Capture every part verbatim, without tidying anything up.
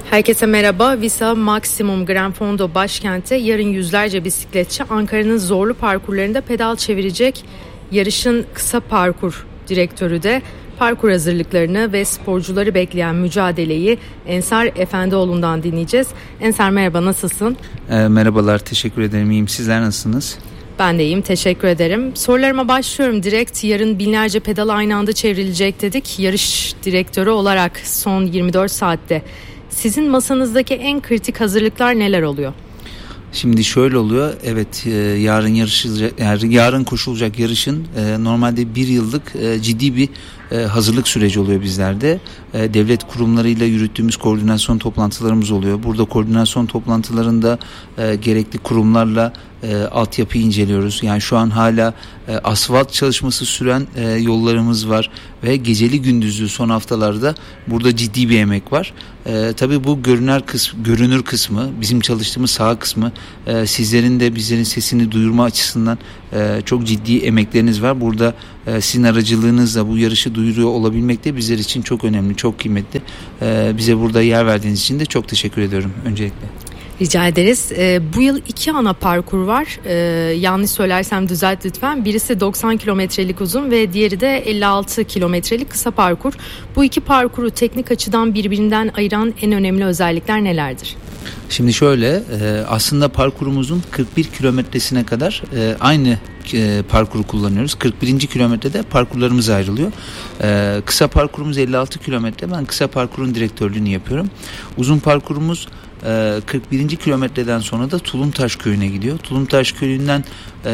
Herkese merhaba. Visa Maximum Gran Fondo başkente yarın yüzlerce bisikletçi Ankara'nın zorlu parkurlarında pedal çevirecek. Yarışın kısa parkur direktörü de parkur hazırlıklarını ve sporcuları bekleyen mücadeleyi Ensar Efendioğlu'ndan dinleyeceğiz. Ensar merhaba, nasılsın? E, merhabalar, teşekkür ederim. İyiyim. Sizler nasılsınız? Ben de iyiyim, teşekkür ederim. Sorularıma başlıyorum direkt. Yarın binlerce pedal aynı anda çevrilecek dedik. Yarış direktörü olarak son yirmi dört saatte sizin masanızdaki en kritik hazırlıklar neler oluyor? Şimdi şöyle oluyor. Evet, yarın yarışılacak, yarın koşulacak yarışın normalde bir yıllık ciddi bir hazırlık süreci oluyor bizlerde. Devlet kurumlarıyla yürüttüğümüz koordinasyon toplantılarımız oluyor. Burada koordinasyon toplantılarında gerekli kurumlarla altyapıyı inceliyoruz. Yani şu an hala asfalt çalışması süren yollarımız var ve geceli gündüzlü son haftalarda burada ciddi bir emek var. E, tabii bu görünür kısmı, görünür kısmı, bizim çalıştığımız saha kısmı, e, sizlerin de bizlerin sesini duyurma açısından e, çok ciddi emekleriniz var. Burada e, sizin aracılığınızla bu yarışı duyuruyor olabilmek de bizler için çok önemli, çok kıymetli. E, bize burada yer verdiğiniz için de çok teşekkür ediyorum öncelikle. Rica ederiz. Ee, bu yıl iki ana parkur var. Ee, yanlış söylersem düzelt lütfen. Birisi doksan kilometrelik uzun ve diğeri de elli altı kilometrelik kısa parkur. Bu iki parkuru teknik açıdan birbirinden ayıran en önemli özellikler nelerdir? Şimdi şöyle, aslında parkurumuzun kırk bir kilometresine kadar aynı parkuru kullanıyoruz. kırk birinci kilometrede parkurlarımız ayrılıyor. Kısa parkurumuz elli altı kilometre. Ben kısa parkurun direktörlüğünü yapıyorum. Uzun parkurumuz kırk birinci kilometreden sonra da Tulumtaş köyüne gidiyor. Tulumtaş köyünden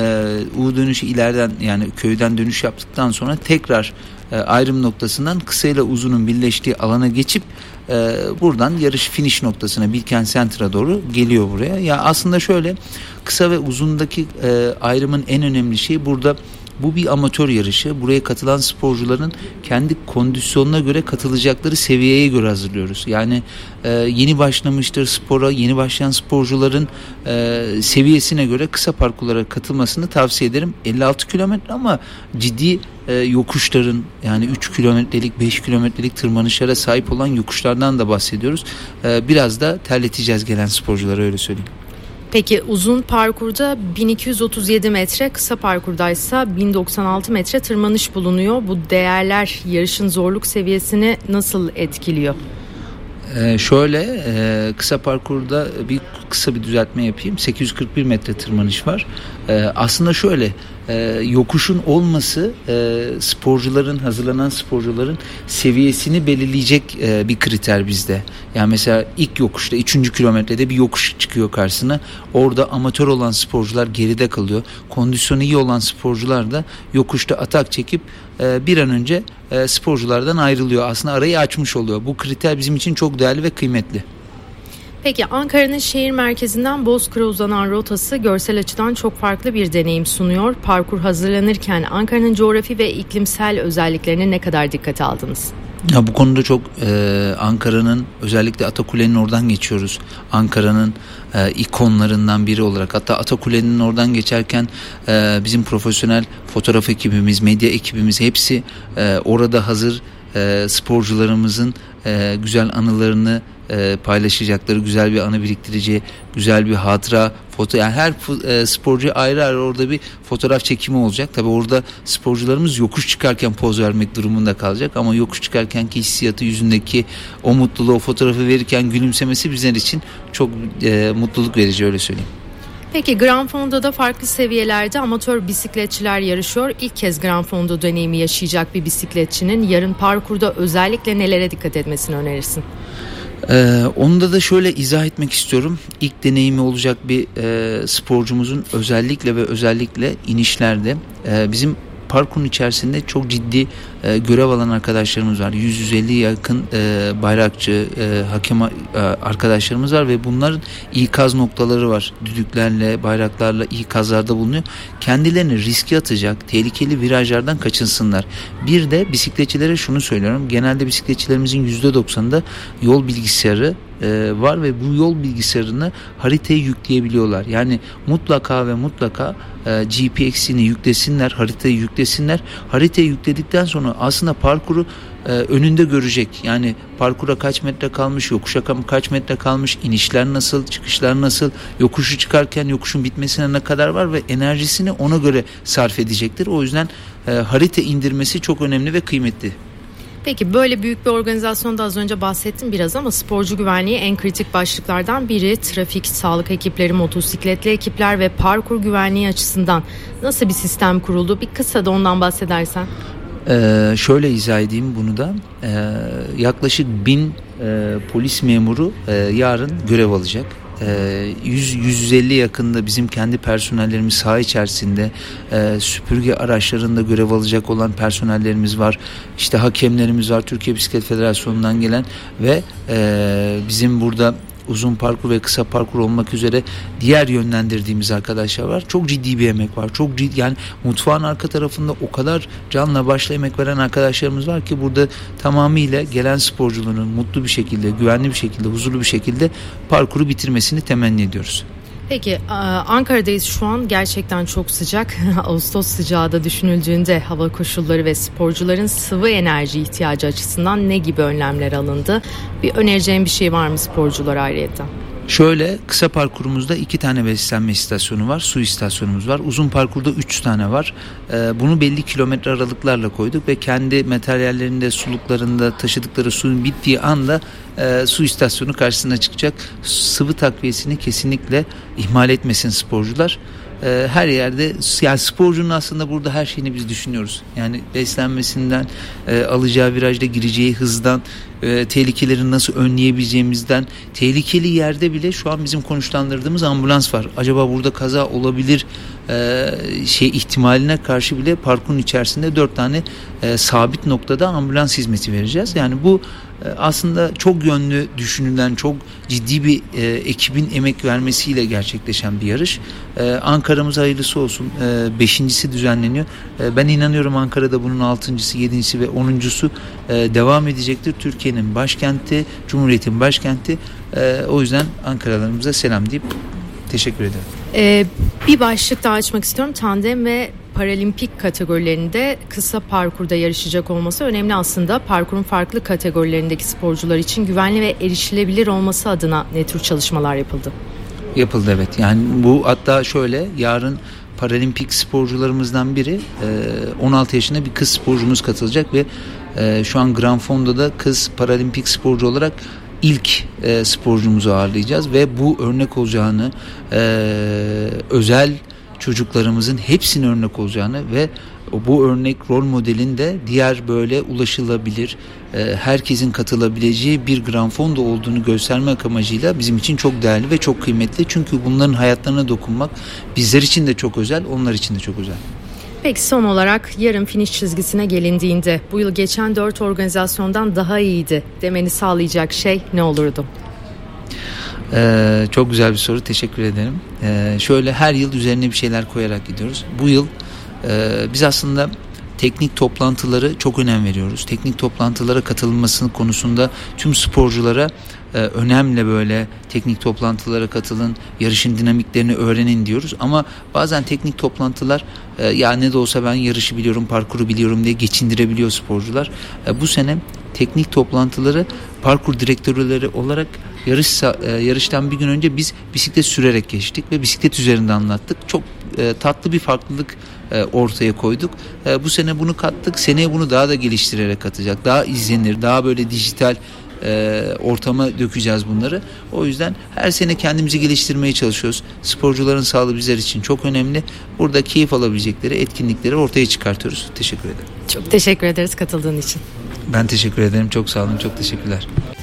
U dönüşü ileriden, yani köyden dönüş yaptıktan sonra tekrar ayrım noktasından kısa ile uzunun birleştiği alana geçip buradan yarış finish noktasına, Bilkent Center'a doğru geliyor buraya. Ya aslında şöyle, kısa ve uzundaki ayrımın en önemli şeyi burada. Bu bir amatör yarışı. Buraya katılan sporcuların kendi kondisyonuna göre katılacakları seviyeye göre hazırlıyoruz. Yani e, yeni başlamıştır spora, yeni başlayan sporcuların e, seviyesine göre kısa parkurlara katılmasını tavsiye ederim. elli altı kilometre ama ciddi e, yokuşların, yani üç kilometrelik, beş kilometrelik tırmanışlara sahip olan yokuşlardan da bahsediyoruz. E, biraz da terleteceğiz gelen sporculara, öyle söyleyeyim. Peki uzun parkurda bin iki yüz otuz yedi metre, kısa parkurdaysa bin doksan altı metre tırmanış bulunuyor. Bu değerler yarışın zorluk seviyesini nasıl etkiliyor? Ee, şöyle e, kısa parkurda bir kısa bir düzeltme yapayım. sekiz yüz kırk bir metre tırmanış var. Ee, aslında şöyle e, yokuşun olması e, sporcuların, hazırlanan sporcuların seviyesini belirleyecek e, bir kriter bizde. Yani mesela ilk yokuşta, üçüncü kilometrede bir yokuş çıkıyor karşısına. Orada amatör olan sporcular geride kalıyor. Kondisyonu iyi olan sporcular da yokuşta atak çekip e, bir an önce e, sporculardan ayrılıyor. Aslında arayı açmış oluyor. Bu kriter bizim için çok değerli ve kıymetli. Peki Ankara'nın şehir merkezinden Bozkır'a uzanan rotası görsel açıdan çok farklı bir deneyim sunuyor. Parkur hazırlanırken Ankara'nın coğrafi ve iklimsel özelliklerine ne kadar dikkate aldınız? Ya bu konuda çok e, Ankara'nın, özellikle Atakule'nin oradan geçiyoruz. Ankara'nın e, ikonlarından biri olarak, hatta Atakule'nin oradan geçerken e, bizim profesyonel fotoğraf ekibimiz, medya ekibimiz hepsi e, orada hazır. E, sporcularımızın e, güzel anılarını e, paylaşacakları, güzel bir anı biriktireceği, güzel bir hatıra foto, yani her e, sporcu ayrı ayrı orada bir fotoğraf çekimi olacak. Tabii orada sporcularımız yokuş çıkarken poz vermek durumunda kalacak ama yokuş çıkarkenki hissiyatı, yüzündeki o mutluluğu, o fotoğrafı verirken gülümsemesi bizler için çok e, mutluluk verici, öyle söyleyeyim. Peki Gran Fondo'da farklı seviyelerde amatör bisikletçiler yarışıyor. İlk kez Gran Fondo deneyimi yaşayacak bir bisikletçinin yarın parkurda özellikle nelere dikkat etmesini önerirsin? Ee, onu da şöyle izah etmek istiyorum. İlk deneyimi olacak bir e, sporcumuzun özellikle ve özellikle inişlerde e, bizim parkurun içerisinde çok ciddi e, görev alan arkadaşlarımız var. yüz yüz elliye yakın e, bayrakçı, e, hakem e, arkadaşlarımız var ve bunların ikaz noktaları var. Düdüklerle, bayraklarla ikazlarda bulunuyor. Kendilerini riske atacak tehlikeli virajlardan kaçınsınlar. Bir de bisikletçilere şunu söylüyorum. Genelde bisikletçilerimizin yüzde doksanında yol bilgisayarı e, var ve bu yol bilgisayarını haritaya yükleyebiliyorlar. Yani mutlaka ve mutlaka e, G P S'ini yüklesinler, haritayı yüklesinler. Haritayı yükledikten sonra aslında parkuru e, önünde görecek. Yani parkura kaç metre kalmış, yokuşa kaç metre kalmış, inişler nasıl, çıkışlar nasıl, yokuşu çıkarken yokuşun bitmesine ne kadar var ve enerjisini ona göre sarf edecektir. O yüzden e, harita indirmesi çok önemli ve kıymetli. Peki böyle büyük bir organizasyonda az önce bahsettim biraz ama sporcu güvenliği en kritik başlıklardan biri. Trafik, sağlık ekipleri, motosikletli ekipler ve parkur güvenliği açısından nasıl bir sistem kuruldu? Bir kısa da ondan bahsedersen. Ee, şöyle izah edeyim bunu da. Ee, yaklaşık bin e, polis memuru e, yarın görev alacak. yüz yüz elli yakında bizim kendi personellerimiz saha içerisinde, e, süpürge araçlarında görev alacak olan personellerimiz var. İşte hakemlerimiz var, Türkiye Bisiklet Federasyonu'ndan gelen ve e, bizim burada uzun parkur ve kısa parkur olmak üzere diğer yönlendirdiğimiz arkadaşlar var. Çok ciddi bir emek var. Çok ciddi, yani mutfağın arka tarafında o kadar canla başla emek veren arkadaşlarımız var ki burada tamamıyla gelen sporcuların mutlu bir şekilde, güvenli bir şekilde, huzurlu bir şekilde parkuru bitirmesini temenni ediyoruz. Peki Ankara'dayız şu an, gerçekten çok sıcak. Ağustos sıcağı da düşünüldüğünde hava koşulları ve sporcuların sıvı enerji ihtiyacı açısından ne gibi önlemler alındı? Bir önereceğin bir şey var mı sporculara ayrıyeten? Şöyle, kısa parkurumuzda iki tane beslenme istasyonu var, su istasyonumuz var. Uzun parkurda üç tane var. Ee, bunu belli kilometre aralıklarla koyduk ve kendi materyallerinde, suluklarında taşıdıkları suyun bittiği anda e, su istasyonu karşısına çıkacak. Sıvı takviyesini kesinlikle ihmal etmesin sporcular. Ee, her yerde, yani sporcunun aslında burada her şeyini biz düşünüyoruz. Yani beslenmesinden, e, alacağı virajda gireceği hızdan, e, tehlikeleri nasıl önleyebileceğimizden, tehlikeli yerde bile şu an bizim konuşlandırdığımız ambulans var. Acaba burada kaza olabilir e, şey ihtimaline karşı bile parkurun içerisinde dört tane e, sabit noktada ambulans hizmeti vereceğiz. Yani bu e, aslında çok yönlü düşünülen, çok ciddi bir e, ekibin emek vermesiyle gerçekleşen bir yarış. E, Ankara'mız hayırlısı olsun. E, beşincisi düzenleniyor. E, ben inanıyorum Ankara'da bunun altıncısı, yedincisi ve onuncusu e, devam edecektir. Türkiye'nin başkenti, Cumhuriyet'in başkenti. E, o yüzden Ankaralarımıza selam deyip teşekkür ederim. Ee, bir başlık daha açmak istiyorum. Tandem ve paralimpik kategorilerinde kısa parkurda yarışacak olması önemli aslında. Parkurun farklı kategorilerindeki sporcular için güvenli ve erişilebilir olması adına ne tür çalışmalar yapıldı? Yapıldı, evet. Yani bu hatta şöyle, yarın paralimpik sporcularımızdan biri, on altı yaşında bir kız sporcumuz katılacak ve şu an Grand Fondo'da kız paralimpik sporcu olarak ilk e, sporcumuzu ağırlayacağız ve bu örnek olacağını, e, özel çocuklarımızın hepsine örnek olacağını ve bu örnek rol modelin de diğer böyle ulaşılabilir, e, herkesin katılabileceği bir Grand Fondo olduğunu göstermek amacıyla bizim için çok değerli ve çok kıymetli. Çünkü bunların hayatlarına dokunmak bizler için de çok özel, onlar için de çok özel. Peki son olarak yarın finish çizgisine gelindiğinde bu yıl geçen dört organizasyondan daha iyiydi demeni sağlayacak şey ne olurdu? Ee, çok güzel bir soru, teşekkür ederim. Ee, şöyle, her yıl üzerine bir şeyler koyarak gidiyoruz. Bu yıl e, biz aslında teknik toplantıları çok önem veriyoruz. Teknik toplantılara katılmasının konusunda tüm sporculara e, önemli, böyle teknik toplantılara katılın, yarışın dinamiklerini öğrenin diyoruz. Ama bazen teknik toplantılar e, ya ne de olsa ben yarışı biliyorum, parkuru biliyorum diye geçindirebiliyor sporcular. E, bu sene teknik toplantıları parkur direktörleri olarak yarış e, yarıştan bir gün önce biz bisiklet sürerek geçtik ve bisiklet üzerinde anlattık. Çok e, tatlı bir farklılık e, ortaya koyduk. E, bu sene bunu kattık. Seneye bunu daha da geliştirerek katacak. Daha izlenir, daha böyle dijital e, ortama dökeceğiz bunları. O yüzden her sene kendimizi geliştirmeye çalışıyoruz. Sporcuların sağlığı bizler için çok önemli. Burada keyif alabilecekleri etkinlikleri ortaya çıkartıyoruz. Teşekkür ederim. Çok teşekkür ederiz katıldığın için. Ben teşekkür ederim. Çok sağ olun. Çok teşekkürler.